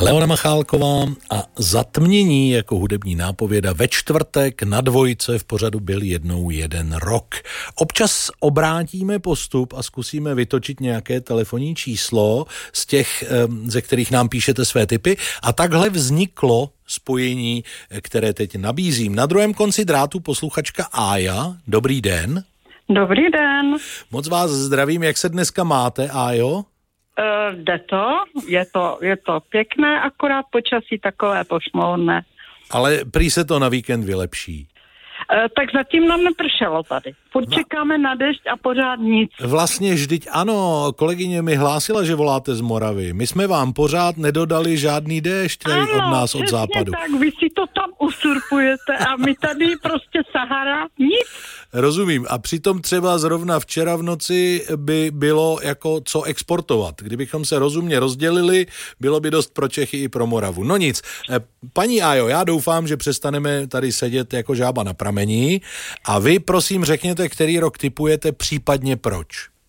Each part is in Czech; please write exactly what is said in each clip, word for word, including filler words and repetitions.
Leona Machálková a Zatmění jako hudební nápověda ve čtvrtek na Dvojce v pořadu Byl jednou jeden rok. Občas obrátíme postup a zkusíme vytočit nějaké telefonní číslo z těch, ze kterých nám píšete své tipy, a takhle vzniklo spojení, které teď nabízím. Na druhém konci drátu posluchačka Ája. Dobrý den. Dobrý den. Moc vás zdravím, jak se dneska máte, Ájo? Uh, jde to, je to, je to pěkné, akorát počasí takové pošmoudné. Ale prý se to na víkend vylepší. Uh, tak zatím nám nepršelo tady. Furt no. Čekáme na dešť a pořád nic. Vlastně vždyť ano, kolegyně mi hlásila, že voláte z Moravy. My jsme vám pořád nedodali žádný déšť tady od nás, od západu. Tak, vy si to tam usurpujete a my tady prostě Sahara, nic. Rozumím. A přitom třeba zrovna včera v noci by bylo jako co exportovat. Kdybychom se rozumně rozdělili, bylo by dost pro Čechy i pro Moravu. No nic. Paní Ájo, já doufám, že přestaneme tady sedět jako žába na pramení. A vy, prosím, řekněte, který rok tipujete, případně proč?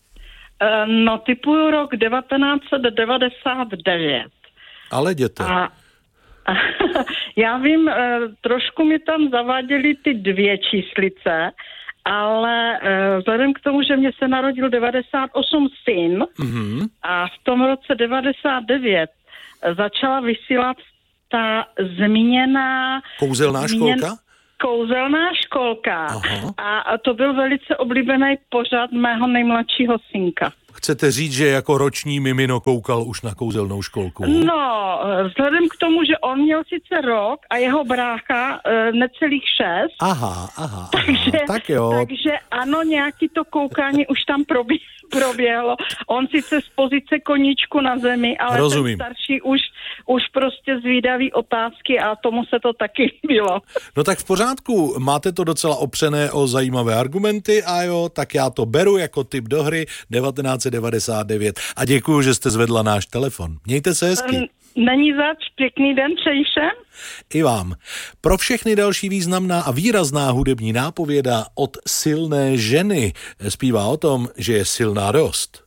No, tipuju rok devatenáct set devadesát devět. Ale jděte. A já vím, trošku mi tam zaváděly ty dvě číslice, ale vzhledem k tomu, že mě se narodil devadesát osm syn mm-hmm. a v tom roce devadesát devět začala vysílat ta zmíněná... Kouzelná zmíněn, školka? Kouzelná školka. Aha. A to byl velice oblíbený pořad mého nejmladšího synka. Chcete říct, že jako roční mimino koukal už na Kouzelnou školku? No, vzhledem k tomu, že on měl sice rok a jeho brácha e, necelých šest. Aha, aha, takže, aha, tak jo. Takže ano, nějaký to koukání už tam probí, proběhlo. On sice z pozice koníčku na zemi, ale Rozumím. Ten starší už, už prostě zvídavý otázky a tomu se to taky bylo. No tak v pořádku, máte to docela opřené o zajímavé argumenty, a jo, tak já to beru jako tip do hry devatenáct set devadesát devět a děkuju, že jste zvedla náš telefon. Mějte se hezky. Není zač, pěkný den přeji všem. I vám. Pro všechny další významná a výrazná hudební nápověda od silné ženy zpívá o tom, že je silná dost.